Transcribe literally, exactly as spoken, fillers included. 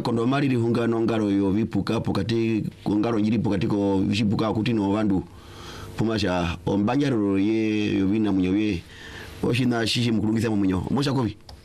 kondomali lihungano ngalo yo vipuka pokati ngalo nyiripo katiko vipuka kuti no vandu pumasha ombanyaro ye yovina munyo ye oshina shishi mukulungisa munyo mosha kobi